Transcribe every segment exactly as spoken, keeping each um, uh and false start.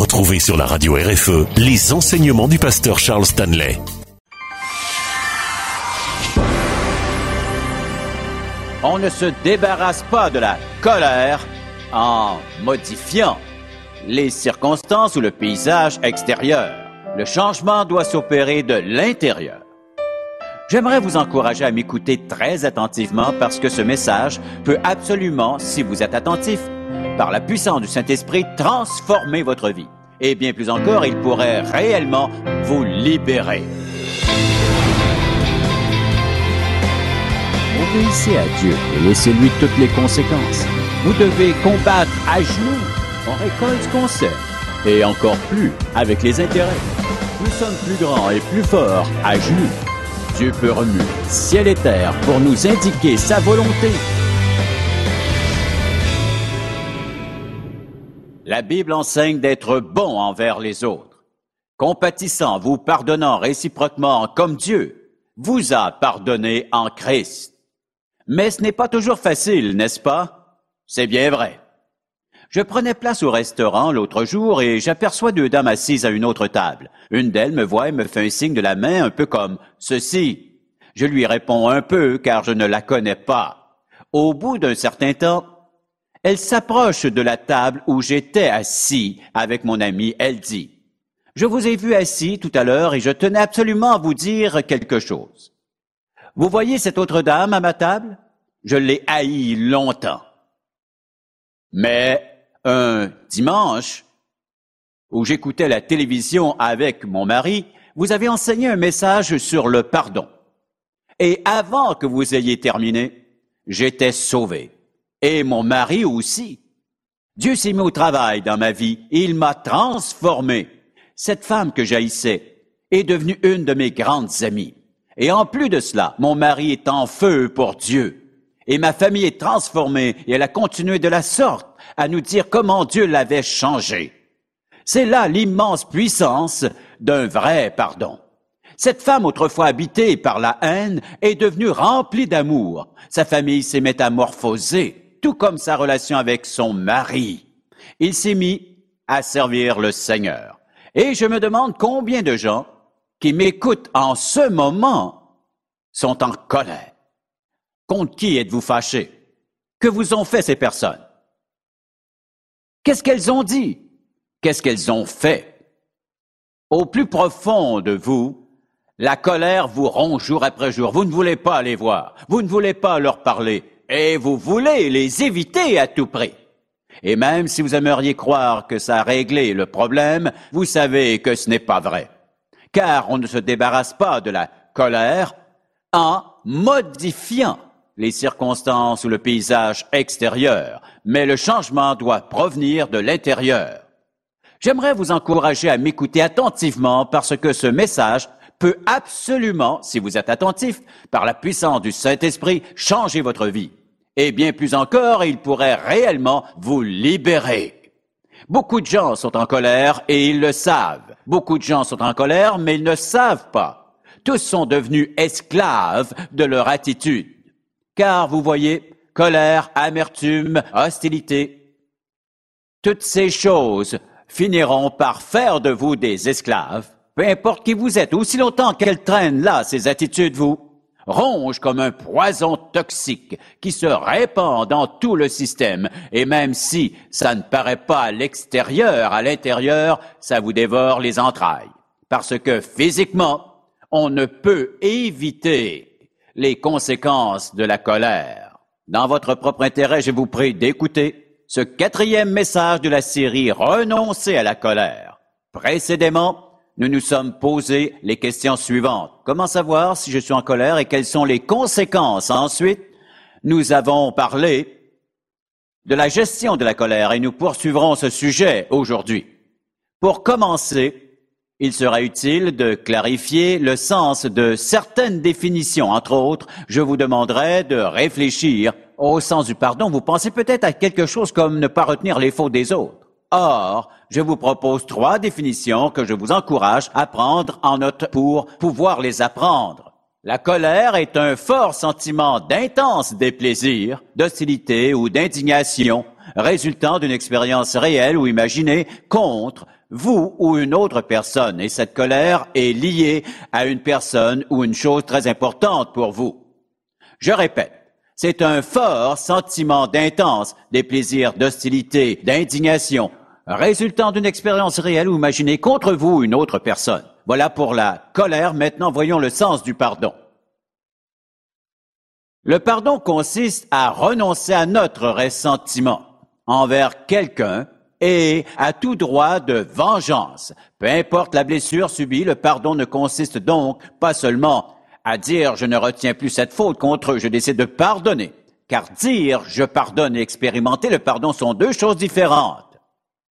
Retrouvez sur la radio R F E les enseignements du pasteur Charles Stanley. On ne se débarrasse pas de la colère en modifiant les circonstances ou le paysage extérieur. Le changement doit s'opérer de l'intérieur. J'aimerais vous encourager à m'écouter très attentivement parce que ce message peut absolument, si vous êtes attentif, par la puissance du Saint-Esprit, transformer votre vie. Et bien plus encore, il pourrait réellement vous libérer. Obéissez à Dieu et laissez-lui toutes les conséquences. Vous devez combattre à genoux. On récolte ce qu'on sème. Et encore plus avec les intérêts. Nous sommes plus grands et plus forts à genoux. Dieu peut remuer ciel et terre pour nous indiquer sa volonté. La Bible enseigne d'être bon envers les autres, compatissant, vous pardonnant réciproquement comme Dieu vous a pardonné en Christ. Mais ce n'est pas toujours facile, n'est-ce pas? C'est bien vrai. Je prenais place au restaurant l'autre jour et j'aperçois deux dames assises à une autre table. Une d'elles me voit et me fait un signe de la main un peu comme ceci. Je lui réponds un peu car je ne la connais pas. Au bout d'un certain temps, elle s'approche de la table où j'étais assis avec mon ami. Elle dit, « Je vous ai vu assis tout à l'heure et je tenais absolument à vous dire quelque chose. Vous voyez cette autre dame à ma table? Je l'ai haïe longtemps. Mais un dimanche, où j'écoutais la télévision avec mon mari, vous avez enseigné un message sur le pardon. Et avant que vous ayez terminé, j'étais sauvé. Et mon mari aussi. Dieu s'est mis au travail dans ma vie et il m'a transformé. Cette femme que j'haïssais est devenue une de mes grandes amies. Et en plus de cela, mon mari est en feu pour Dieu. Et ma famille est transformée et elle a continué de la sorte à nous dire comment Dieu l'avait changée. C'est là l'immense puissance d'un vrai pardon. Cette femme, autrefois habitée par la haine, est devenue remplie d'amour. Sa famille s'est métamorphosée, tout comme sa relation avec son mari. Il s'est mis à servir le Seigneur. Et je me demande combien de gens qui m'écoutent en ce moment sont en colère. Contre qui êtes-vous fâché? Que vous ont fait ces personnes? Qu'est-ce qu'elles ont dit? Qu'est-ce qu'elles ont fait? Au plus profond de vous, la colère vous ronge jour après jour. Vous ne voulez pas les voir. Vous ne voulez pas leur parler. Et vous voulez les éviter à tout prix. Et même si vous aimeriez croire que ça a réglé le problème, vous savez que ce n'est pas vrai. Car on ne se débarrasse pas de la colère en modifiant les circonstances ou le paysage extérieur, mais le changement doit provenir de l'intérieur. J'aimerais vous encourager à m'écouter attentivement parce que ce message peut absolument, si vous êtes attentif, par la puissance du Saint-Esprit, changer votre vie. Et bien plus encore, il pourrait réellement vous libérer. Beaucoup de gens sont en colère et ils le savent. Beaucoup de gens sont en colère, mais ils ne savent pas. Tous sont devenus esclaves de leur attitude. Car vous voyez, colère, amertume, hostilité, toutes ces choses finiront par faire de vous des esclaves. Peu importe qui vous êtes, aussi longtemps qu'elles traînent là, ces attitudes vous rongent comme un poison toxique qui se répand dans tout le système. Et même si ça ne paraît pas à l'extérieur, à l'intérieur, ça vous dévore les entrailles. Parce que physiquement, on ne peut éviter les conséquences de la colère. Dans votre propre intérêt, je vous prie d'écouter ce quatrième message de la série « Renoncer à la colère ». Précédemment, nous nous sommes posé les questions suivantes. Comment savoir si je suis en colère et quelles sont les conséquences? Ensuite, nous avons parlé de la gestion de la colère et nous poursuivrons ce sujet aujourd'hui. Pour commencer, il sera utile de clarifier le sens de certaines définitions. Entre autres, je vous demanderai de réfléchir au sens du pardon. Vous pensez peut-être à quelque chose comme ne pas retenir les fautes des autres. Or, je vous propose trois définitions que je vous encourage à prendre en note pour pouvoir les apprendre. La colère est un fort sentiment d'intense déplaisir, d'hostilité ou d'indignation résultant d'une expérience réelle ou imaginée contre vous ou une autre personne. Et cette colère est liée à une personne ou une chose très importante pour vous. Je répète, c'est un fort sentiment d'intense, déplaisir, d'hostilité, d'indignation, résultant d'une expérience réelle ou imaginée contre vous ou une autre personne. Voilà pour la colère. Maintenant, voyons le sens du pardon. Le pardon consiste à renoncer à notre ressentiment envers quelqu'un et à tout droit de vengeance. Peu importe la blessure subie, le pardon ne consiste donc pas seulement à dire « je ne retiens plus cette faute contre eux, je décide de pardonner ». Car dire « je pardonne » et expérimenter le pardon sont deux choses différentes.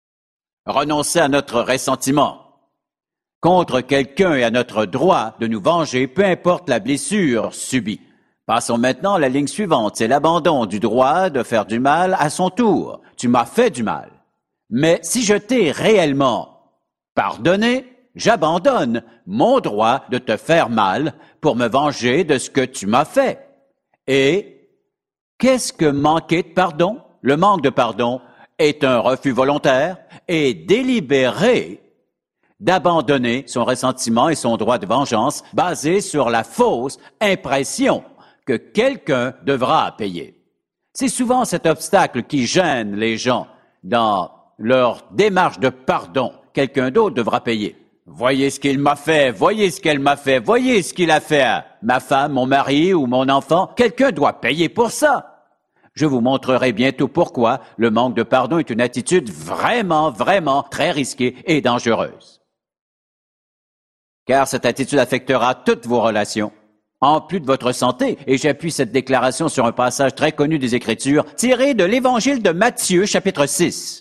Renoncer à notre ressentiment contre quelqu'un et à notre droit de nous venger, peu importe la blessure subie. Passons maintenant à la ligne suivante, c'est l'abandon du droit de faire du mal à son tour. Tu m'as fait du mal. Mais si je t'ai réellement pardonné, j'abandonne mon droit de te faire mal pour me venger de ce que tu m'as fait. Et qu'est-ce que manquer de pardon? Le manque de pardon est un refus volontaire et délibéré d'abandonner son ressentiment et son droit de vengeance basé sur la fausse impression que quelqu'un devra payer. C'est souvent cet obstacle qui gêne les gens dans leur démarche de pardon. Quelqu'un d'autre devra payer. Voyez ce qu'il m'a fait, voyez ce qu'elle m'a fait, voyez ce qu'il a fait à ma femme, mon mari ou mon enfant. Quelqu'un doit payer pour ça. Je vous montrerai bientôt pourquoi le manque de pardon est une attitude vraiment, vraiment très risquée et dangereuse. Car cette attitude affectera toutes vos relations, en plus de votre santé. Et j'appuie cette déclaration sur un passage très connu des Écritures, tiré de l'Évangile de Matthieu, chapitre six.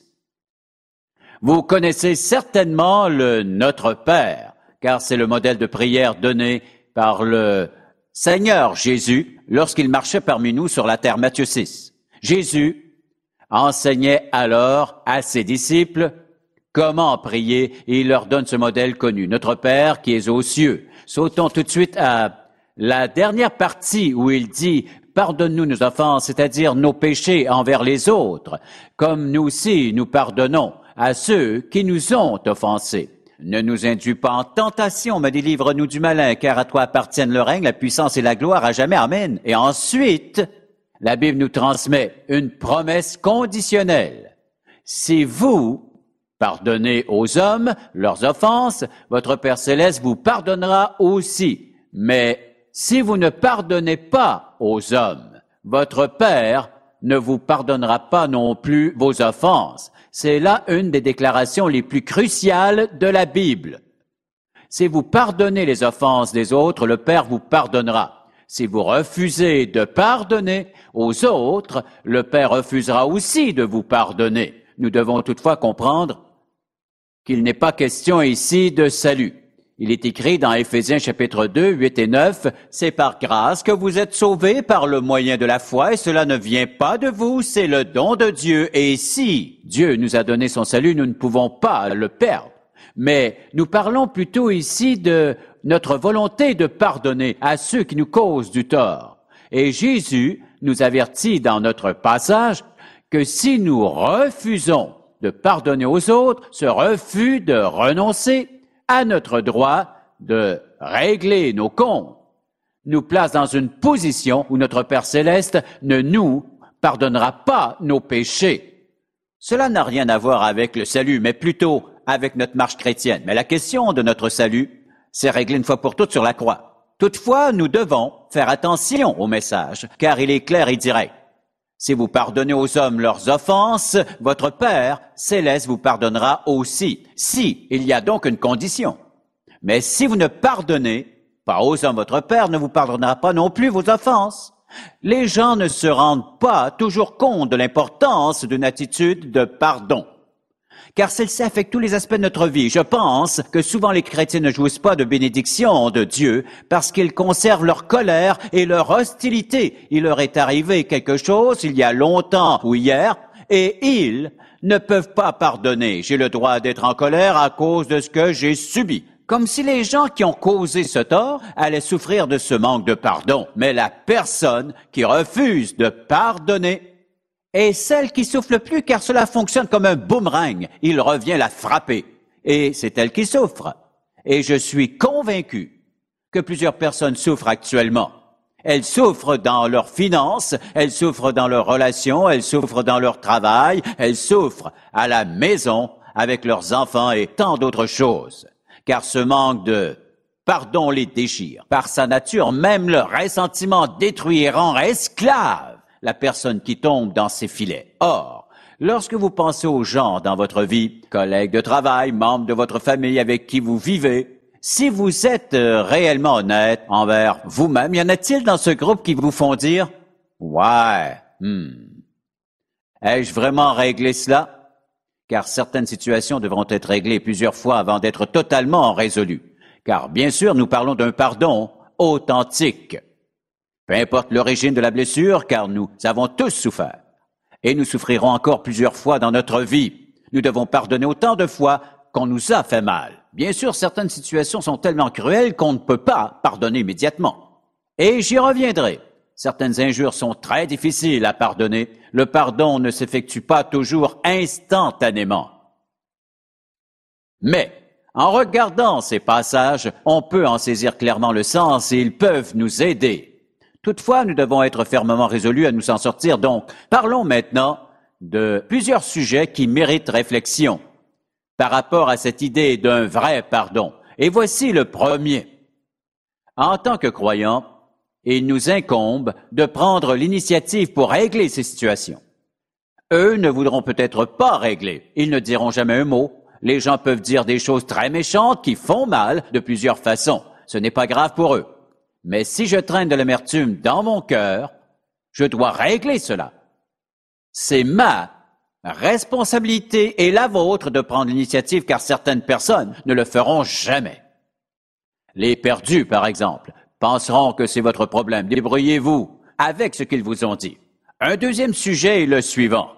Vous connaissez certainement le Notre Père, car c'est le modèle de prière donné par le Seigneur Jésus lorsqu'il marchait parmi nous sur la terre. Matthieu six. Jésus enseignait alors à ses disciples comment prier et il leur donne ce modèle connu. Notre Père qui es aux cieux. Sautons tout de suite à la dernière partie où il dit « Pardonne-nous nos offenses », c'est-à-dire nos péchés envers les autres, comme nous aussi nous pardonnons à ceux qui nous ont offensés. Ne nous induis pas en tentation, mais délivre-nous du malin, car à toi appartiennent le règne, la puissance et la gloire à jamais. Amen. Et ensuite, la Bible nous transmet une promesse conditionnelle. Si vous pardonnez aux hommes leurs offenses, votre Père céleste vous pardonnera aussi. Mais si vous ne pardonnez pas aux hommes, votre Père ne vous pardonnera pas non plus vos offenses. C'est là une des déclarations les plus cruciales de la Bible. Si vous pardonnez les offenses des autres, le Père vous pardonnera. Si vous refusez de pardonner aux autres, le Père refusera aussi de vous pardonner. Nous devons toutefois comprendre qu'il n'est pas question ici de salut. Il est écrit dans Éphésiens chapitre deux, huit et neuf, « C'est par grâce que vous êtes sauvés par le moyen de la foi, et cela ne vient pas de vous, c'est le don de Dieu. Et si Dieu nous a donné son salut, nous ne pouvons pas le perdre. » Mais nous parlons plutôt ici de notre volonté de pardonner à ceux qui nous causent du tort. Et Jésus nous avertit dans notre passage que si nous refusons de pardonner aux autres, ce refus de renoncer à notre droit de régler nos comptes nous place dans une position où notre Père céleste ne nous pardonnera pas nos péchés. Cela n'a rien à voir avec le salut, mais plutôt avec notre marche chrétienne. Mais la question de notre salut, c'est réglé une fois pour toutes sur la croix. Toutefois, nous devons faire attention au message, car il est clair et direct. Si vous pardonnez aux hommes leurs offenses, votre Père céleste vous pardonnera aussi. Si, il y a donc une condition. Mais si vous ne pardonnez pas aux hommes, votre Père ne vous pardonnera pas non plus vos offenses. Les gens ne se rendent pas toujours compte de l'importance d'une attitude de pardon, car celle-ci affecte tous les aspects de notre vie. Je pense que souvent les chrétiens ne jouissent pas de bénédiction de Dieu parce qu'ils conservent leur colère et leur hostilité. Il leur est arrivé quelque chose il y a longtemps ou hier et ils ne peuvent pas pardonner. J'ai le droit d'être en colère à cause de ce que j'ai subi. Comme si les gens qui ont causé ce tort allaient souffrir de ce manque de pardon. Mais la personne qui refuse de pardonner et celle qui souffre le plus, car cela fonctionne comme un boomerang. Il revient la frapper. Et c'est elle qui souffre. Et je suis convaincu que plusieurs personnes souffrent actuellement. Elles souffrent dans leurs finances, elles souffrent dans leurs relations, elles souffrent dans leur travail, elles souffrent à la maison avec leurs enfants et tant d'autres choses. Car ce manque de pardon les déchire. Par sa nature, même le ressentiment détruit et rend esclave la personne qui tombe dans ses filets. Or, lorsque vous pensez aux gens dans votre vie, collègues de travail, membres de votre famille avec qui vous vivez, si vous êtes réellement honnête envers vous-même, y en a-t-il dans ce groupe qui vous font dire « Ouais, hmm, ai-je vraiment réglé cela? » Car certaines situations devront être réglées plusieurs fois avant d'être totalement résolues. Car bien sûr, nous parlons d'un pardon authentique. Peu importe l'origine de la blessure, car nous avons tous souffert. Et nous souffrirons encore plusieurs fois dans notre vie. Nous devons pardonner autant de fois qu'on nous a fait mal. Bien sûr, certaines situations sont tellement cruelles qu'on ne peut pas pardonner immédiatement. Et j'y reviendrai. Certaines injures sont très difficiles à pardonner. Le pardon ne s'effectue pas toujours instantanément. Mais, en regardant ces passages, on peut en saisir clairement le sens et ils peuvent nous aider. Toutefois, nous devons être fermement résolus à nous en sortir. Donc, parlons maintenant de plusieurs sujets qui méritent réflexion par rapport à cette idée d'un vrai pardon. Et voici le premier. En tant que croyants, il nous incombe de prendre l'initiative pour régler ces situations. Eux ne voudront peut-être pas régler. Ils ne diront jamais un mot. Les gens peuvent dire des choses très méchantes qui font mal de plusieurs façons. Ce n'est pas grave pour eux. Mais si je traîne de l'amertume dans mon cœur, je dois régler cela. C'est ma responsabilité et la vôtre de prendre l'initiative, car certaines personnes ne le feront jamais. Les perdus, par exemple, penseront que c'est votre problème. Débrouillez-vous avec ce qu'ils vous ont dit. Un deuxième sujet est le suivant.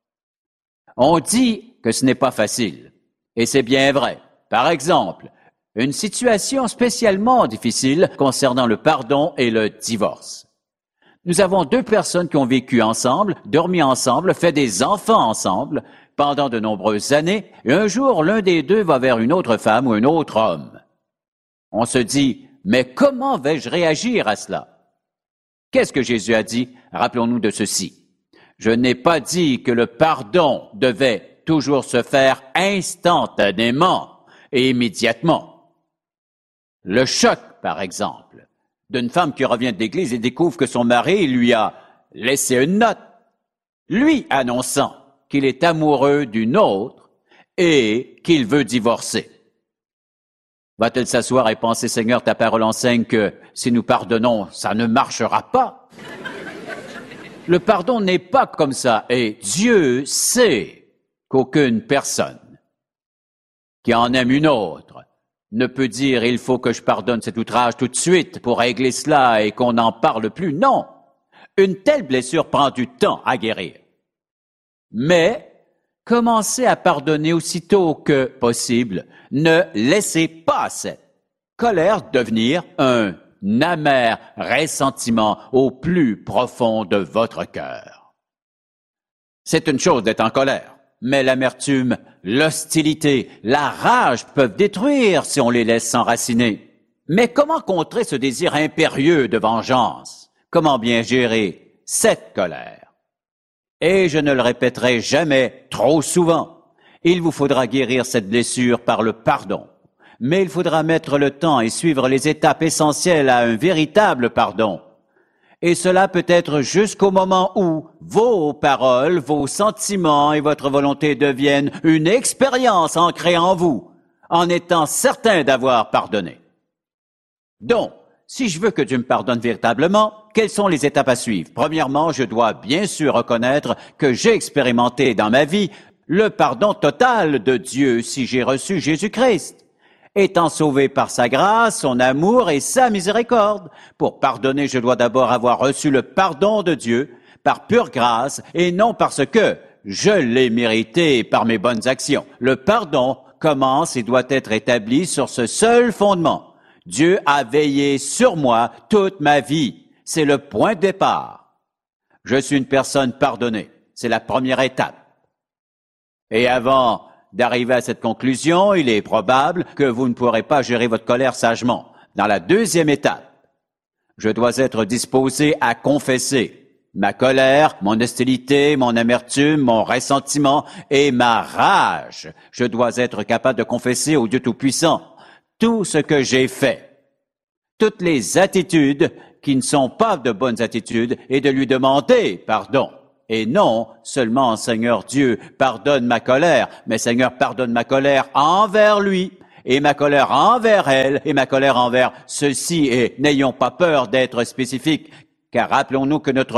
On dit que ce n'est pas facile, et c'est bien vrai. Par exemple, une situation spécialement difficile concernant le pardon et le divorce. Nous avons deux personnes qui ont vécu ensemble, dormi ensemble, fait des enfants ensemble pendant de nombreuses années, et un jour, l'un des deux va vers une autre femme ou un autre homme. On se dit, mais comment vais-je réagir à cela? Qu'est-ce que Jésus a dit? Rappelons-nous de ceci. Je n'ai pas dit que le pardon devait toujours se faire instantanément et immédiatement. Le choc, par exemple, d'une femme qui revient de l'église et découvre que son mari lui a laissé une note, lui annonçant qu'il est amoureux d'une autre et qu'il veut divorcer. Va-t-elle s'asseoir et penser, Seigneur, ta parole enseigne que si nous pardonnons, ça ne marchera pas? Le pardon n'est pas comme ça, et Dieu sait qu'aucune personne qui en aime une autre ne peut dire « il faut que je pardonne cet outrage tout de suite pour régler cela et qu'on n'en parle plus ». Non, une telle blessure prend du temps à guérir. Mais commencez à pardonner aussitôt que possible. Ne laissez pas cette colère devenir un amer ressentiment au plus profond de votre cœur. C'est une chose d'être en colère. Mais l'amertume, l'hostilité, la rage peuvent détruire si on les laisse s'enraciner. Mais comment contrer ce désir impérieux de vengeance? Comment bien gérer cette colère? Et je ne le répéterai jamais trop souvent. Il vous faudra guérir cette blessure par le pardon. Mais il faudra mettre le temps et suivre les étapes essentielles à un véritable pardon. Et cela peut être jusqu'au moment où vos paroles, vos sentiments et votre volonté deviennent une expérience ancrée en vous, en étant certain d'avoir pardonné. Donc, si je veux que Dieu me pardonne véritablement, quelles sont les étapes à suivre? Premièrement, je dois bien sûr reconnaître que j'ai expérimenté dans ma vie le pardon total de Dieu si j'ai reçu Jésus-Christ. Étant sauvé par sa grâce, son amour et sa miséricorde. Pour pardonner, je dois d'abord avoir reçu le pardon de Dieu par pure grâce et non parce que je l'ai mérité par mes bonnes actions. Le pardon commence et doit être établi sur ce seul fondement. Dieu a veillé sur moi toute ma vie. C'est le point de départ. Je suis une personne pardonnée. C'est la première étape. Et avant d'arriver à cette conclusion, il est probable que vous ne pourrez pas gérer votre colère sagement. Dans la deuxième étape, je dois être disposé à confesser ma colère, mon hostilité, mon amertume, mon ressentiment et ma rage. Je dois être capable de confesser au Dieu Tout-Puissant tout ce que j'ai fait, toutes les attitudes qui ne sont pas de bonnes attitudes et de lui demander pardon. Et non seulement, Seigneur Dieu, pardonne ma colère, mais Seigneur, pardonne ma colère envers lui, et ma colère envers elle, et ma colère envers ceux-ci. Et n'ayons pas peur d'être spécifiques, car rappelons-nous que notre